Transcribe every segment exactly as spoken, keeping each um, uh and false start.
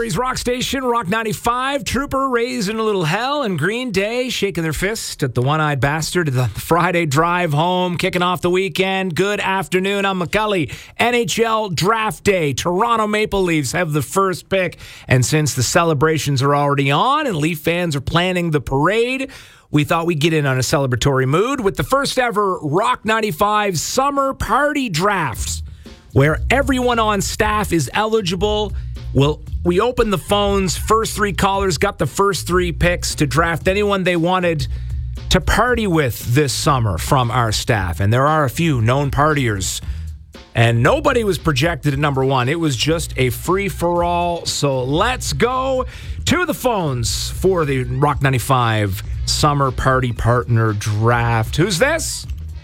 Calgary's rock station, Rock ninety-five. Trooper raising a little hell, and Green Day shaking their fist at the one-eyed bastard at the Friday drive home, kicking off the weekend. Good afternoon, I'm McCully. N H L Draft Day. Toronto Maple Leafs have the first pick, and since the celebrations are already on and Leaf fans are planning the parade, we thought we'd get in on a celebratory mood with the first ever Rock ninety-five Summer Party Drafts, where everyone on staff is eligible. Well, we opened the phones. First three callers got the first three picks to draft anyone they wanted to party with this summer from our staff. And there are a few known partiers. And nobody was projected at number one. It was just a free-for-all. So let's go to the phones for the Rock ninety-five Summer Party Partner Draft. Who's this?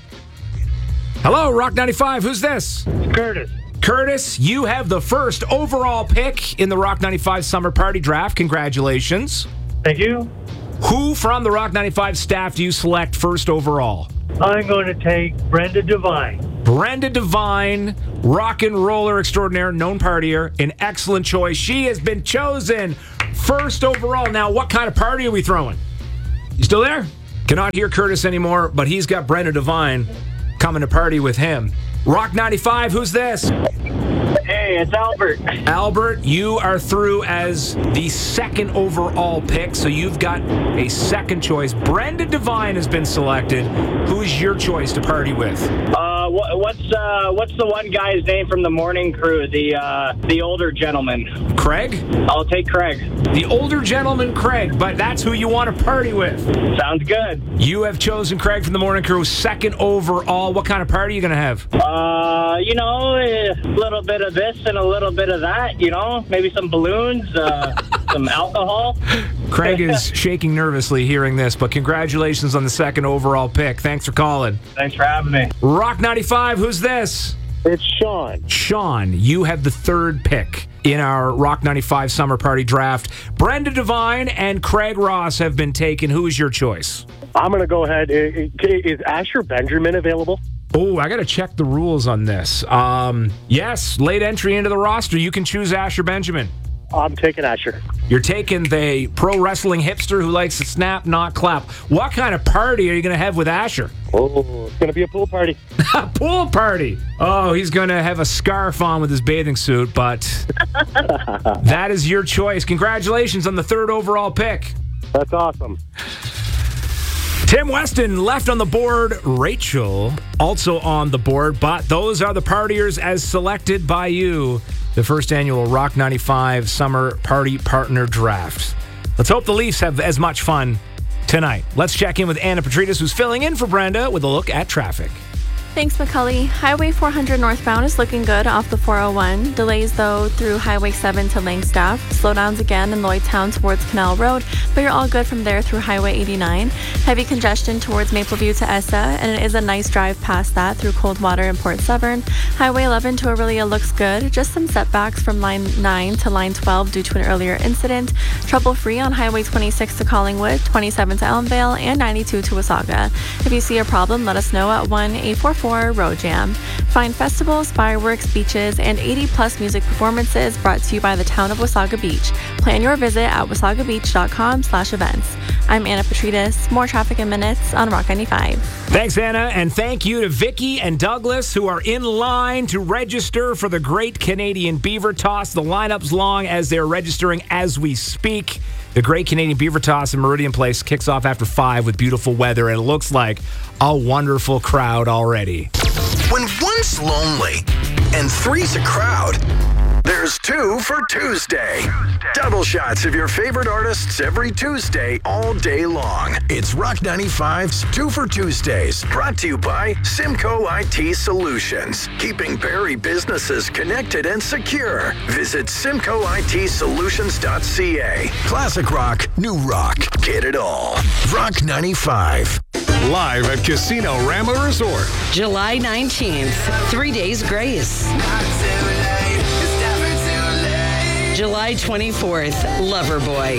Hello, Rock ninety-five. Who's this? Curtis. Curtis, you have the first overall pick in the Rock ninety-five Summer Party Draft. Congratulations. Thank you. Who from the Rock ninety-five staff do you select first overall? I'm going to take Brenda Devine. Brenda Devine, rock and roller extraordinaire, known partier, an excellent choice. She has been chosen first overall. Now, what kind of party are we throwing? You still there? Cannot hear Curtis anymore, but he's got Brenda Devine coming to party with him. Rock ninety-five, who's this? Hey, it's Albert. Albert, you are through as the second overall pick, so you've got a second choice. Brenda Devine has been selected. Who is your choice to party with? Uh, wh- what's uh, what's the one guy's name from the morning crew? The uh, the older gentleman. Craig? I'll take Craig. The older gentleman, Craig, but that's who you want to party with. Sounds good. You have chosen Craig from the morning crew, second overall. What kind of party are you going to have? Uh, you know, a little bit of this and a little bit of that, you know, maybe some balloons, uh, some alcohol. Craig is shaking nervously hearing this, but congratulations on the second overall pick. Thanks for calling. Thanks for having me. Rock ninety-five, who's this? It's Sean. Sean, you have the third pick in our Rock ninety-five Summer Party Draft. Brenda Devine and Craig Ross have been taken. Who is your choice? I'm going to go ahead. Is Asher Benjamin available? Oh, I got to check the rules on this. Um, yes, late entry into the roster. You can choose Asher Benjamin. I'm taking Asher. You're taking the pro wrestling hipster who likes to snap, not clap. What kind of party are you going to have with Asher? Oh, it's going to be a pool party. A pool party. Oh, he's going to have a scarf on with his bathing suit, but that is your choice. Congratulations on the third overall pick. That's awesome. Tim Weston left on the board. Rachel also on the board, but those are the partiers as selected by you. The first annual Rock ninety-five Summer Party Partner Draft. Let's hope the Leafs have as much fun tonight. Let's check in with Anna Petridis, who's filling in for Brenda with a look at traffic. Thanks, McCully. Highway four hundred northbound is looking good off the four oh one. Delays, though, through Highway seven to Langstaff. Slowdowns again in Lloydtown towards Canal Road, but you're all good from there through Highway eighty-nine. Heavy congestion towards Mapleview to Essa, and it is a nice drive past that through Coldwater and Port Severn. Highway eleven to Orillia looks good. Just some setbacks from Line nine to Line twelve due to an earlier incident. Trouble-free on Highway twenty-six to Collingwood, twenty-seven to Elmvale, and ninety-two to Wasaga. If you see a problem, let us know at one eight four four Road Jam. Find festivals, fireworks, beaches, and eighty plus music performances brought to you by the town of Wasaga Beach. Plan your visit at wasagabeach.com slash events. I'm Anna Petridis. More traffic in minutes on Rock ninety-five. Thanks, Anna, and thank you to Vicky and Douglas, who are in line to register for the Great Canadian Beaver Toss. The lineup's long as they're registering as we speak. The Great Canadian Beaver Toss in Meridian Place kicks off after five with beautiful weather, and it looks like a wonderful crowd already. When one's lonely and three's a crowd, there's two for Tuesday. Double shots of your favorite artists every Tuesday, all day long. It's Rock ninety-five's Two for Tuesdays, brought to you by Simcoe I T Solutions, keeping Barrie businesses connected and secure. Visit simcoe I T solutions dot c a. Classic rock, new rock, get it all. Rock ninety-five. Live at Casino Rama Resort. July nineteenth, three days grace. July twenty-fourth, Loverboy.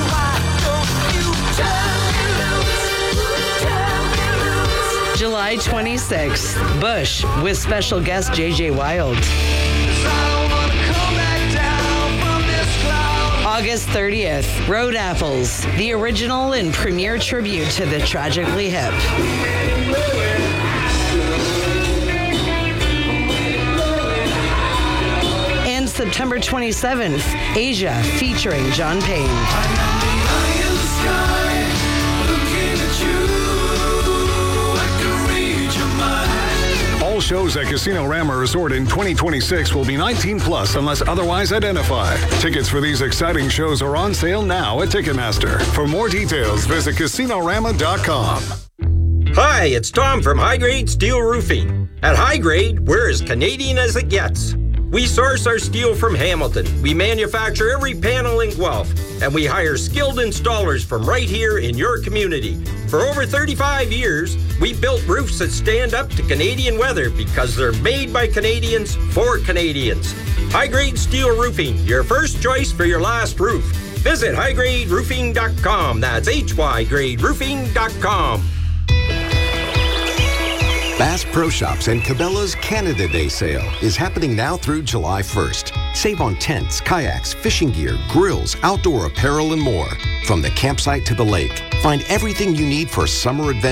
July twenty-sixth, Bush with special guest J J Wild. August thirtieth, Road Apples, the original and premier tribute to the Tragically Hip. And September twenty-seventh, Asia, featuring John Payne. All shows at Casino Rama Resort in twenty twenty-six will be nineteen plus unless otherwise identified. Tickets for these exciting shows are on sale now at Ticketmaster. For more details, visit casino rama dot com. Hi, it's Tom from High Grade Steel Roofing. At High Grade, we're as Canadian as it gets. We source our steel from Hamilton. We manufacture every panel in Guelph, and we hire skilled installers from right here in your community. For over thirty-five years, we built roofs that stand up to Canadian weather because they're made by Canadians for Canadians. High Grade Steel Roofing, your first choice for your last roof. Visit high grade roofing dot com. That's H Y grade roofing dot com. Bass Pro Shops and Cabela's Canada Day sale is happening now through July first. Save on tents, kayaks, fishing gear, grills, outdoor apparel, and more. From the campsite to the lake, find everything you need for summer adventure.